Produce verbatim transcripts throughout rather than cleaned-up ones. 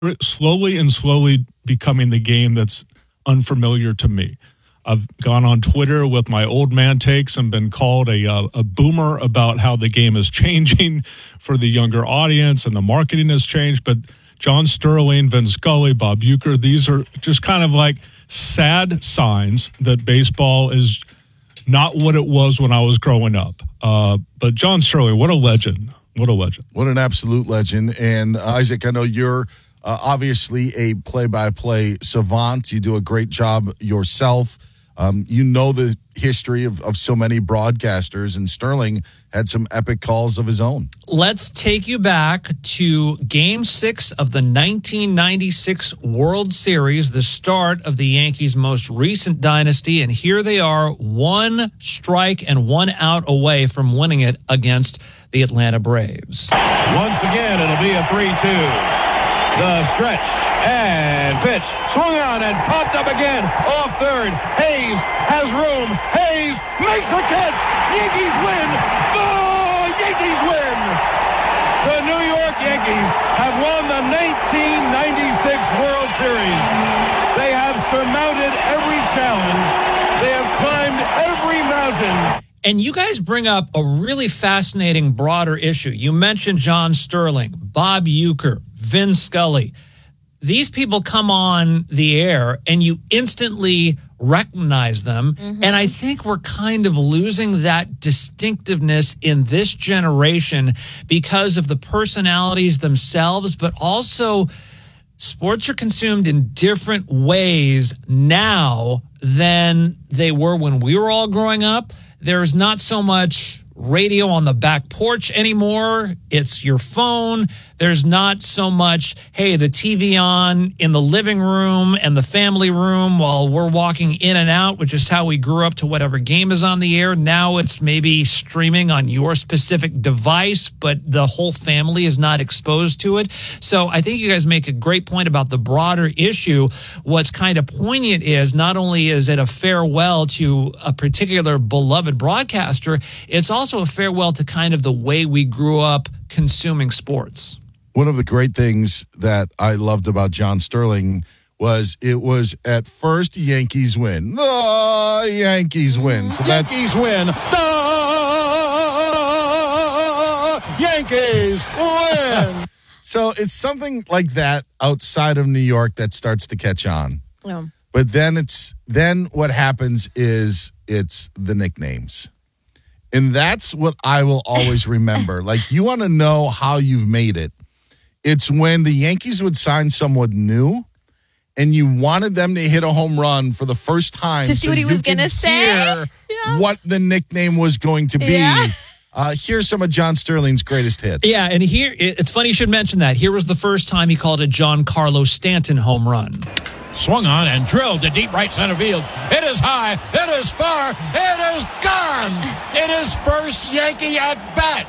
slowly and slowly becoming the game that's unfamiliar to me. I've gone on Twitter with my old man takes and been called a, uh, a boomer about how the game is changing for the younger audience and the marketing has changed. But John Sterling, Vin Scully, Bob Uecker, these are just kind of like sad signs that baseball is not what it was when I was growing up. Uh, but John Sterling, what a legend. What a legend. What an absolute legend. And uh, Isaac, I know you're uh, obviously a play-by-play savant. You do a great job yourself. Um, you know the history of, of so many broadcasters, and Sterling had some epic calls of his own. Let's take you back to Game six of the nineteen ninety-six World Series, the start of the Yankees' most recent dynasty, and here they are, one strike and one out away from winning it against the Atlanta Braves. Once again, it'll be a three two. The stretch and pitch. Swung on and popped up again. Off third. Hayes has room. Hayes makes the catch. Yankees win. Oh, Yankees win. The New York Yankees have won the nineteen ninety-six World Series. They have surmounted every challenge. They have climbed every mountain. And you guys bring up a really fascinating broader issue. You mentioned John Sterling, Bob Uecker, Vin Scully. These people come on the air and you instantly recognize them. Mm-hmm. And I think we're kind of losing that distinctiveness in this generation because of the personalities themselves, but also sports are consumed in different ways now than they were when we were all growing up. There's not so much radio on the back porch anymore. It's your phone. There's not so much, hey, the T V on in the living room and the family room while we're walking in and out, which is how we grew up to whatever game is on the air. Now it's maybe streaming on your specific device, but the whole family is not exposed to it. So I think you guys make a great point about the broader issue. What's kind of poignant is not only is it a farewell to a particular beloved broadcaster, it's also a farewell to kind of the way we grew up consuming sports. One of the great things that I loved about John Sterling was it was at first Yankees win. The Yankees win. So that's Yankees win. The Yankees win. So it's something like that outside of New York that starts to catch on. Yeah. But then it's then what happens is it's the nicknames. And that's what I will always remember. Like, you want to know how you've made it. It's when the Yankees would sign someone new and you wanted them to hit a home run for the first time. To see so what he was going to say. Yeah. What the nickname was going to be. Yeah. Uh, here's some of John Sterling's greatest hits. Yeah, and here, it's funny you should mention that. Here was the first time he called a Giancarlo Stanton home run. Swung on and drilled to deep right center field. It is high. It is far. It is gone. It is first Yankee at bat.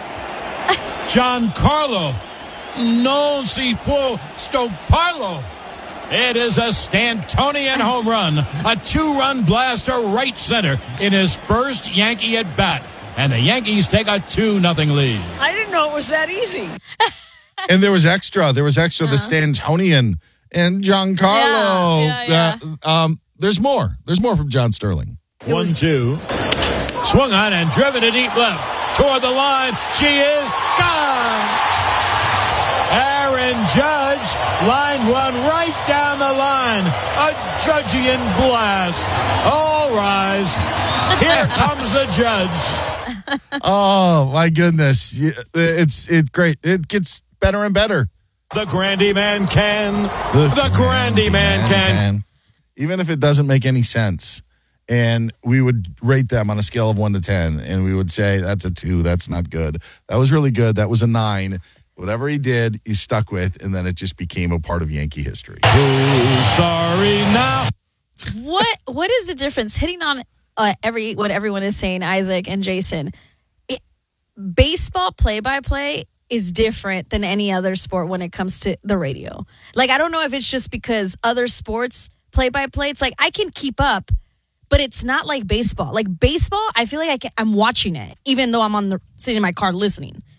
Giancarlo non si può stopparlo. It is a Stantonian home run. A two-run blast to right center in his first Yankee at bat. And the Yankees take a two nothing lead. I didn't know it was that easy. And there was extra. There was extra, uh-huh. the Stantonian and Giancarlo. Yeah, yeah, yeah. Uh, um, there's more. There's more from John Sterling. One, two. Swung on and driven to deep left. Toward the line. She is gone. Aaron Judge lined one right down the line. A Judgian blast. All rise. Here comes the Judge. Oh, my goodness. It's it great. It gets better and better. The Grandy Man can. The, the Grandy Man, man can. can. Even if it doesn't make any sense. And we would rate them on a scale of one to ten. And we would say, that's a two. That's not good. That was really good. That was a nine. Whatever he did, he stuck with. And then it just became a part of Yankee history. Who's sorry now? What What is the difference? Hitting on uh, every what everyone is saying, Isaac and Jason. It, baseball play-by-play is different than any other sport when it comes to the radio. Like, I don't know if it's just because other sports play-by-play, it's like I can keep up, but it's not like baseball. Like baseball, I feel like I can, I'm watching it, even though I'm on the sitting in my car listening.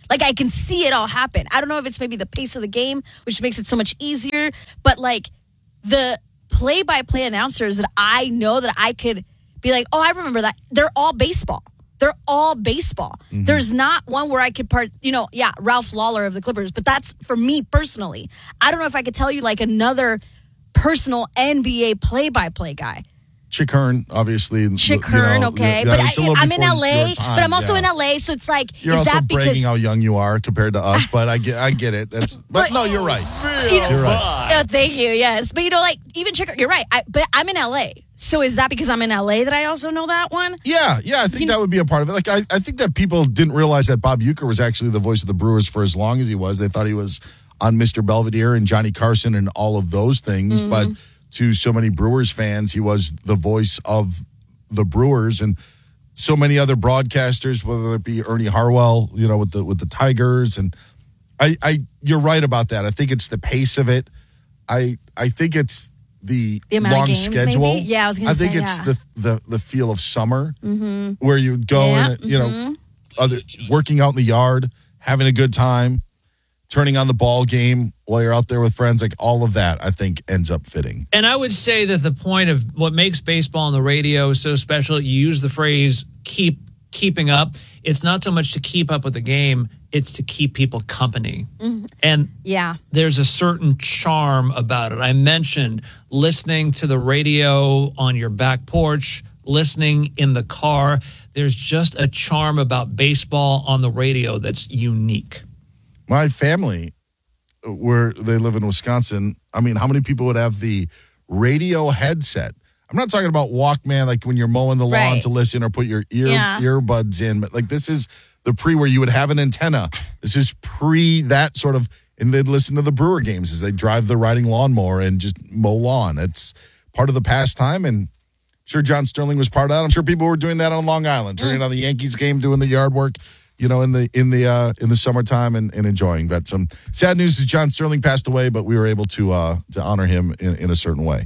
Like, I can see it all happen. I don't know if it's maybe the pace of the game, which makes it so much easier, but like the play-by-play announcers that I know that I could be like, oh, I remember that. They're all baseball. They're all baseball. Mm-hmm. There's not one where I could part, you know, yeah, Ralph Lawler of the Clippers, but that's for me personally. I don't know if I could tell you like another personal N B A play-by-play guy. Chick Hearn, obviously. Chick Hearn, you know, okay. Yeah, but I, I'm in L A, but I'm also yeah. in L A, so it's like, you're is also that because bragging how young you are compared to us, but I get, I get it. That's, but, but no, you're right. You know, you're right. Oh, thank you. Yes, but you know, like even Chick, you're right. I, but I'm in L A, so is that because I'm in L A that I also know that one? Yeah, yeah. I think you that know, would be a part of it. Like, I, I think that people didn't realize that Bob Uecker was actually the voice of the Brewers for as long as he was. They thought he was on Mister Belvedere and Johnny Carson and all of those things, mm-hmm. but to so many Brewers fans, he was the voice of the Brewers and so many other broadcasters, whether it be Ernie Harwell, you know, with the with the Tigers. And I, I you're right about that. I think it's the pace of it. I I think it's the, the amount long of games, schedule. Maybe? Yeah, I was going to say, I think it's yeah. the, the the feel of summer mm-hmm. where you go yeah, and, you mm-hmm. know, other working out in the yard, having a good time, turning on the ball game while you're out there with friends, like all of that, I think ends up fitting. And I would say that the point of what makes baseball on the radio so special, you use the phrase keep keeping up. It's not so much to keep up with the game, it's to keep people company. Mm-hmm. And yeah, there's a certain charm about it. I mentioned listening to the radio on your back porch, listening in the car. There's just a charm about baseball on the radio that's unique. My family, where they live in Wisconsin, I mean, how many people would have the radio headset? I'm not talking about Walkman, like when you're mowing the lawn right. to listen or put your ear yeah. earbuds in. But like this is the pre where you would have an antenna. This is pre that sort of, and they'd listen to the Brewer games as they drive the riding lawnmower and just mow lawn. It's part of the pastime, and I'm sure John Sterling was part of that. I'm sure people were doing that on Long Island, turning mm. on the Yankees game, doing the yard work, you know, in the in the uh, in the summertime and, and enjoying. But some sad news is John Sterling passed away, but we were able to uh, to honor him in, in a certain way.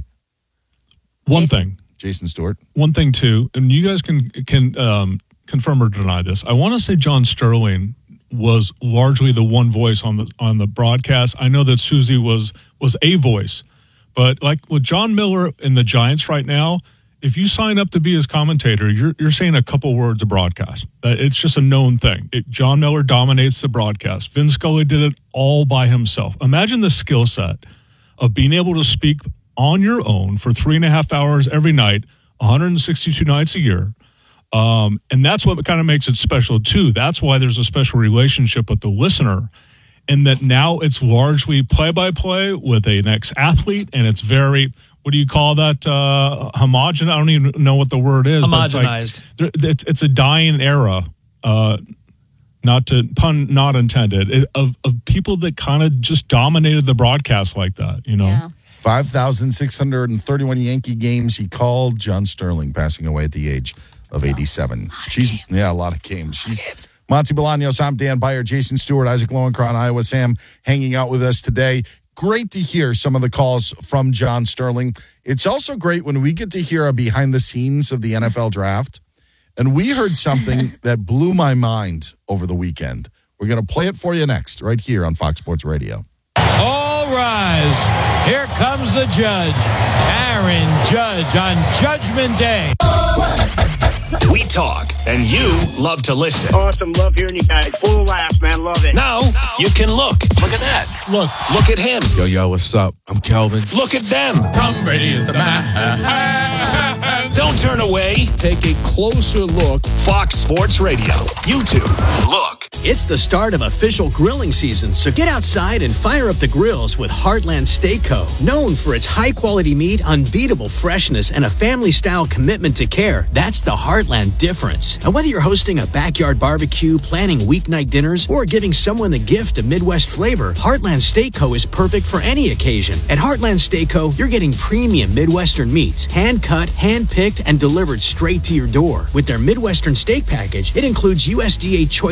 One Jason. thing, Jason Stewart. One thing too, and you guys can can um, confirm or deny this. I want to say John Sterling was largely the one voice on the on the broadcast. I know that Susie was was a voice, but like with John Miller and the Giants right now, if you sign up to be his commentator, you're you're saying a couple words of broadcast. That it's just a known thing. It, John Miller dominates the broadcast. Vin Scully did it all by himself. Imagine the skill set of being able to speak on your own for three and a half hours every night, one hundred sixty-two nights a year. Um, and that's what kind of makes it special too. That's why there's a special relationship with the listener, and that now it's largely play-by-play with an ex-athlete, and it's very, what do you call that? Uh, homogenous? I don't even know what the word is. Homogenized. But it's, like, it's, it's a dying era, uh, not to pun not intended, it, of, of people that kind of just dominated the broadcast like that, you know? Yeah. five thousand six hundred thirty-one Yankee games he called. John Sterling passing away at the age of eighty-seven. She's games. Yeah, a lot of games. She's games. Monty Bolaños, I'm Dan Beyer, Jason Stewart, Isaac Lowenkron, Iowa Sam hanging out with us today. Great to hear some of the calls from John Sterling. It's also great when we get to hear a behind the scenes of the N F L draft. And we heard something that blew my mind over the weekend. We're going to play it for you next, right here on Fox Sports Radio. All rise. Here comes the judge, Aaron Judge, on Judgment Day. We talk, and you love to listen. Awesome. Love hearing you guys. Full of laughs, man. Love it. Now, you can look. Look at that. Look. Look at him. Yo, yo, what's up? I'm Kelvin. Look at them. Tom Brady is the man. Don't turn away. Take a closer look. Fox Sports Radio. YouTube. Look. It's the start of official grilling season, so get outside and fire up the grills with Heartland Steak Co. Known for its high-quality meat, unbeatable freshness, and a family-style commitment to care, that's the Heartland difference. And whether you're hosting a backyard barbecue, planning weeknight dinners, or giving someone the gift of Midwest flavor, Heartland Steak Co. is perfect for any occasion. At Heartland Steak Co., you're getting premium Midwestern meats, hand-cut, hand-picked, and delivered straight to your door. With their Midwestern steak package, it includes U S D A choice filet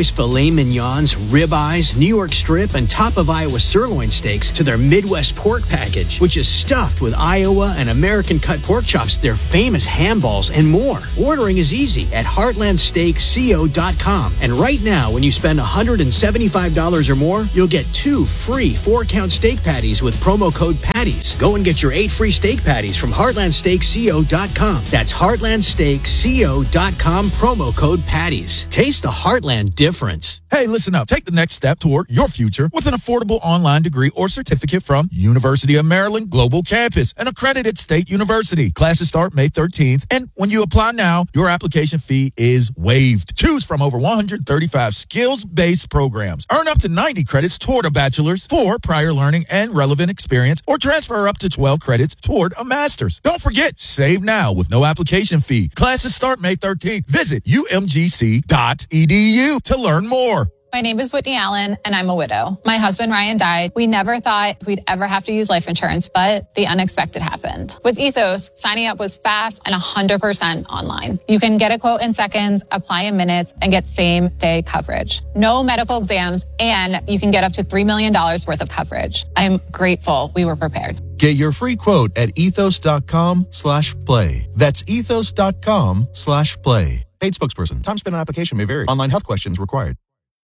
filet mignons, ribeyes, New York strip, and top of Iowa sirloin steaks to their Midwest pork package, which is stuffed with Iowa and American cut pork chops, their famous ham balls, and more. Ordering is easy at heartland steak co dot com. And right now, when you spend one hundred seventy-five dollars or more, you'll get two free four-count steak patties with promo code PATTIES. Go and get your eight free steak patties from heartland steak co dot com. That's heartland steak co dot com, promo code PATTIES. Taste the Heartland difference. Hey, listen up. Take the next step toward your future with an affordable online degree or certificate from University of Maryland Global Campus, an accredited state university. Classes start May thirteenth, and when you apply now, your application fee is waived. Choose from over one hundred thirty-five skills-based programs. Earn up to ninety credits toward a bachelor's for prior learning and relevant experience, or transfer up to twelve credits toward a master's. Don't forget, save now with no application fee. Classes start May thirteenth. Visit u m g c dot e d u to learn more. My name is Whitney Allen, and I'm a widow. My husband, Ryan, died. We never thought we'd ever have to use life insurance, but the unexpected happened. With Ethos, signing up was fast and one hundred percent online. You can get a quote in seconds, apply in minutes, and get same-day coverage. No medical exams, and you can get up to three million dollars worth of coverage. I'm grateful we were prepared. Get your free quote at ethos.com slash play. That's ethos.com slash play. Paid spokesperson. Time spent on application may vary. Online health questions required.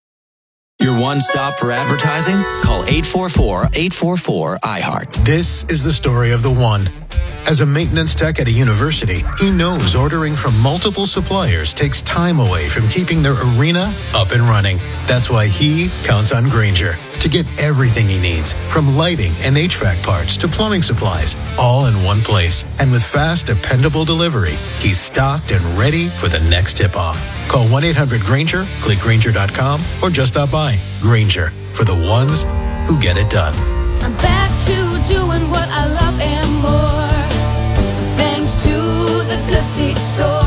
Your one stop for advertising? Call eight four four, eight four four, I heart. This is the story of the one. As a maintenance tech at a university, he knows ordering from multiple suppliers takes time away from keeping their arena up and running. That's why he counts on Grainger to get everything he needs, from lighting and H V A C parts to plumbing supplies, all in one place. And with fast, dependable delivery, he's stocked and ready for the next tip-off. Call one eight hundred Grainger, click Grainger dot com, or just stop by. Grainger, for the ones who get it done. I'm back to doing what I love and more, thanks to the Good Feet Store.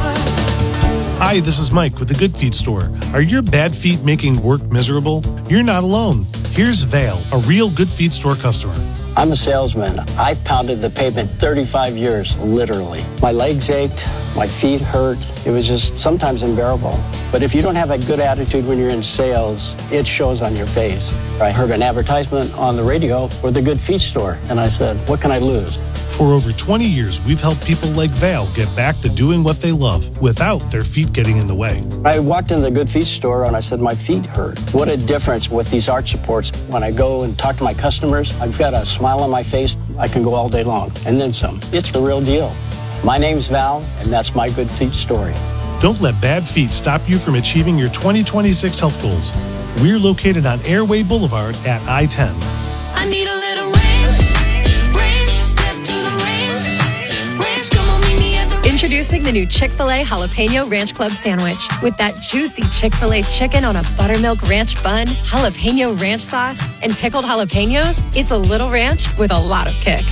Hi, this is Mike with the Good Feet Store. Are your bad feet making work miserable? You're not alone. Here's Vale, a real Good Feet Store customer. I'm a salesman. I've pounded the pavement thirty-five years, literally. My legs ached, my feet hurt. It was just sometimes unbearable. But if you don't have a good attitude when you're in sales, it shows on your face. I heard an advertisement on the radio for the Good Feet Store, and I said, what can I lose? For over twenty years, we've helped people like Vale get back to doing what they love without their feet getting in the way. I walked in the Good Feet Store and I said, my feet hurt. What a difference with these arch supports. When I go and talk to my customers, I've got a smile on my face. I can go all day long, and then some. It's the real deal. My name's Val, and that's my Good Feet story. Don't let bad feet stop you from achieving your twenty twenty-six health goals. We're located on Airway Boulevard at I ten. I need a little range, range, step to the range, range, come on, meet me at the range. Introducing the new Chick-fil-A Jalapeno Ranch Club Sandwich. With that juicy Chick-fil-A chicken on a buttermilk ranch bun, jalapeno ranch sauce, and pickled jalapenos, it's a little ranch with a lot of kick.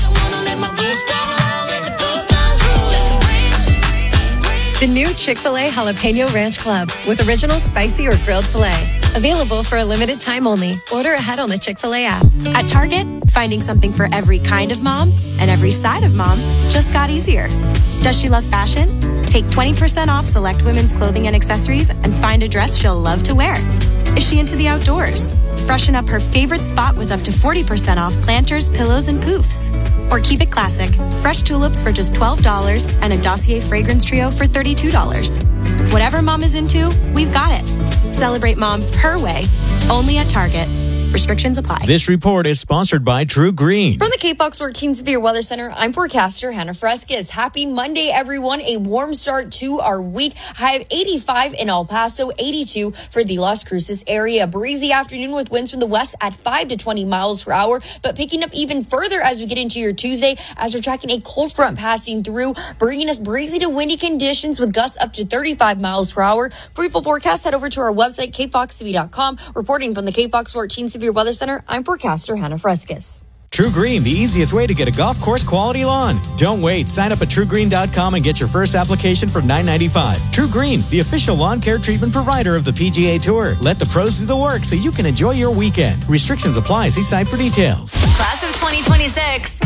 The new Chick-fil-A Jalapeno Ranch Club with original spicy or grilled filet. Available for a limited time only. Order ahead on the Chick-fil-A app. At Target, finding something for every kind of mom and every side of mom just got easier. Does she love fashion? Take twenty percent off select women's clothing and accessories and find a dress she'll love to wear. Is she into the outdoors? Freshen up her favorite spot with up to forty percent off planters, pillows, and poofs. Or keep it classic. Fresh tulips for just twelve dollars and a Dossier fragrance trio for thirty-two dollars. Whatever mom is into, we've got it. Celebrate mom her way, only at Target. Restrictions apply. This report is sponsored by True Green. From the K Fox fourteen Severe Weather Center, I'm forecaster Hannah Fresquez. Happy Monday, everyone. A warm start to our week. High of eighty-five in El Paso, eighty-two for the Las Cruces area. Breezy afternoon with winds from the west at five to twenty miles per hour, but picking up even further as we get into your Tuesday as we're tracking a cold front passing through, bringing us breezy to windy conditions with gusts up to thirty-five miles per hour. For full forecast, head over to our website, k fox t v dot com. Reporting from the K Fox fourteen Severe Weather Center, I'm forecaster Hannah Fresquez. True Green, the easiest way to get a golf course quality lawn. Don't wait. Sign up at true green dot com and get your first application for nine ninety-five. True Green, the official lawn care treatment provider of the P G A Tour. Let the pros do the work so you can enjoy your weekend. Restrictions apply. See site for details. Class of twenty twenty-six.